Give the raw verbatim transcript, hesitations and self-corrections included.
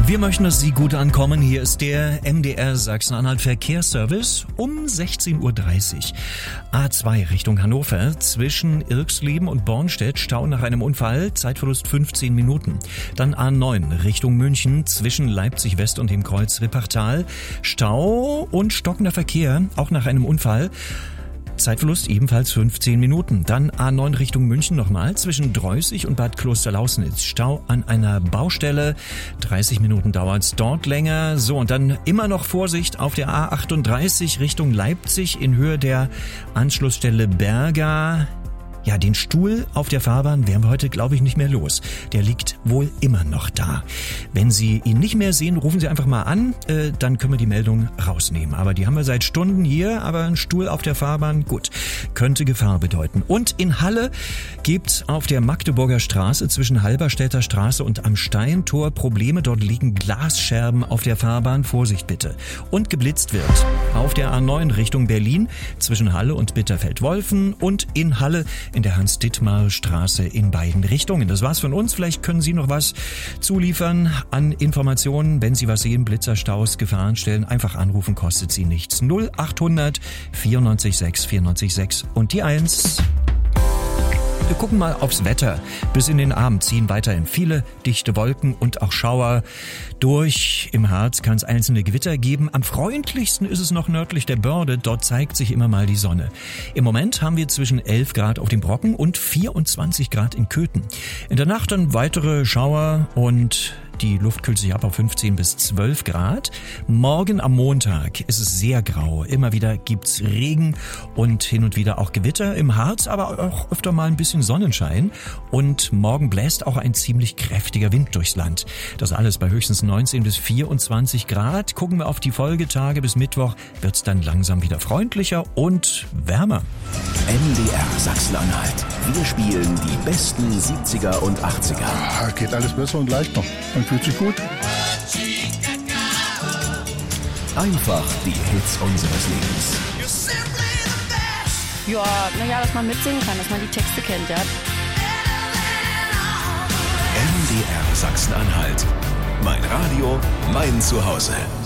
Wir möchten, dass Sie gut ankommen. Hier ist der M D R Sachsen-Anhalt Verkehrsservice um sechzehn Uhr dreißig. A zwei Richtung Hannover zwischen Irxleben und Bornstedt, Stau nach einem Unfall, Zeitverlust fünfzehn Minuten. Dann A neun Richtung München zwischen Leipzig West und dem Kreuz Rippertal, Stau und stockender Verkehr, auch nach einem Unfall. Zeitverlust ebenfalls fünfzehn Minuten. Dann A neun Richtung München nochmal zwischen Dreußig und Bad Klosterlausnitz. Stau an einer Baustelle. dreißig Minuten dauert's dort länger. So, und dann immer noch Vorsicht auf der A achtunddreißig Richtung Leipzig in Höhe der Anschlussstelle Berga. Ja, den Stuhl auf der Fahrbahn werden wir heute, glaube ich, nicht mehr los. Der liegt wohl immer noch da. Wenn Sie ihn nicht mehr sehen, rufen Sie einfach mal an, äh, dann können wir die Meldung rausnehmen. Aber die haben wir seit Stunden hier, aber ein Stuhl auf der Fahrbahn, gut, könnte Gefahr bedeuten. Und in Halle gibt's auf der Magdeburger Straße zwischen Halberstädter Straße und am Steintor Probleme. Dort liegen Glasscherben auf der Fahrbahn, Vorsicht bitte. Und geblitzt wird auf der A neun Richtung Berlin zwischen Halle und Bitterfeld-Wolfen und in Halle in der Hans-Dittmar-Straße in beiden Richtungen. Das war's von uns. Vielleicht können Sie noch was zuliefern an Informationen. Wenn Sie was sehen, Blitzerstaus, Gefahrenstellen, einfach anrufen, kostet Sie nichts. null achthundert vierundneunzig sechs vierundneunzig sechs und die eins. Wir gucken mal aufs Wetter. Bis in den Abend ziehen weiterhin viele dichte Wolken und auch Schauer durch. Im Harz kann es einzelne Gewitter geben. Am freundlichsten ist es noch nördlich der Börde. Dort zeigt sich immer mal die Sonne. Im Moment haben wir zwischen elf Grad auf dem Brocken und vierundzwanzig Grad in Köthen. In der Nacht dann weitere Schauer und die Luft kühlt sich ab auf fünfzehn bis zwölf Grad. Morgen am Montag ist es sehr grau. Immer wieder gibt's Regen und hin und wieder auch Gewitter im Harz, aber auch öfter mal ein bisschen Sonnenschein. Und morgen bläst auch ein ziemlich kräftiger Wind durchs Land. Das alles bei höchstens neunzehn bis vierundzwanzig Grad. Gucken wir auf die Folgetage. Bis Mittwoch wird's dann langsam wieder freundlicher und wärmer. M D R Sachsen-Anhalt. Wir spielen die besten siebziger und achtziger. Ah, geht alles besser und leicht noch. Man fühlt sich gut. Einfach die Hits unseres Lebens. Ja, naja, dass man mitsingen kann, dass man die Texte kennt, ja. M D R Sachsen-Anhalt. Mein Radio, mein Zuhause.